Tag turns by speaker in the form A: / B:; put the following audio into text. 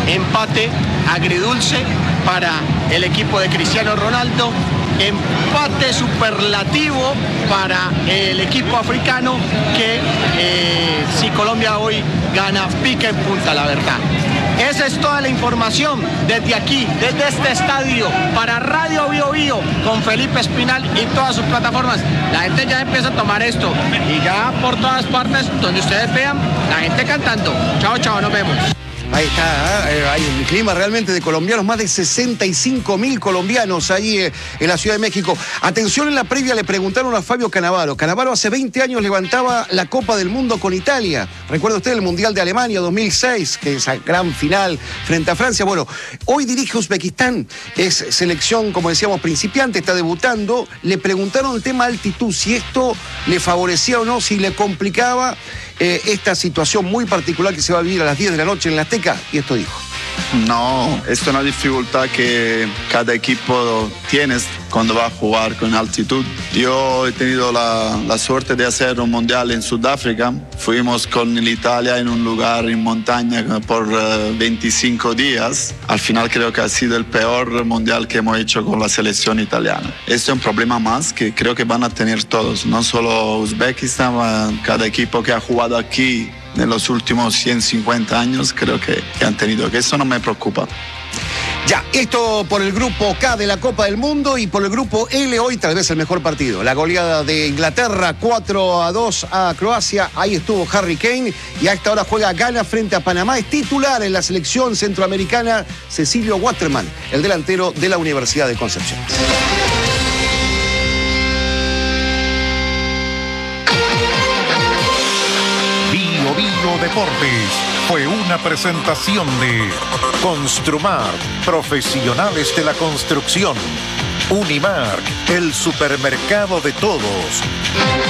A: empate agridulce para el equipo de Cristiano Ronaldo, empate superlativo para el equipo africano que si Colombia hoy gana pica en punta, la verdad. Esa es toda la información desde aquí, desde este estadio, para Radio Bio Bio, con Felipe Espinal y todas sus plataformas. La gente ya empieza a tomar esto y ya por todas partes, donde ustedes vean, la gente cantando. Chao, chao, nos vemos.
B: Ahí está, hay un clima realmente de colombianos, más de 65.000 colombianos ahí en la Ciudad de México. Atención, en la previa le preguntaron a Fabio Cannavaro. Cannavaro hace 20 años levantaba la Copa del Mundo con Italia. ¿Recuerda usted el Mundial de Alemania 2006? Que esa gran final frente a Francia. Bueno, hoy dirige Uzbekistán, es selección, como decíamos, principiante, está debutando. Le preguntaron el tema altitud, si esto le favorecía o no, si le complicaba esta situación muy particular que se va a vivir a las 10 de la noche en la Azteca, y esto dijo.
C: No, es una dificultad que cada equipo tiene cuando va a jugar con altitud. Yo he tenido la suerte de hacer un mundial en Sudáfrica. Fuimos con Italia en un lugar en montaña por 25 días. Al final creo que ha sido el peor mundial que hemos hecho con la selección italiana. Este es un problema más que creo que van a tener todos, no solo Uzbekistán, cada equipo que ha jugado aquí en los últimos 150 años creo que han tenido, que eso no me preocupa.
B: Ya, esto por el grupo K de la Copa del Mundo, y por el grupo L hoy tal vez el mejor partido. La goleada de Inglaterra 4-2 a Croacia, ahí estuvo Harry Kane, y a esta hora juega Ghana frente a Panamá. Es titular en la selección centroamericana Cecilio Waterman, el delantero de la Universidad de Concepción.
D: Bio Bio Deportes fue una presentación de Construmar, profesionales de la construcción. Unimark, el supermercado de todos.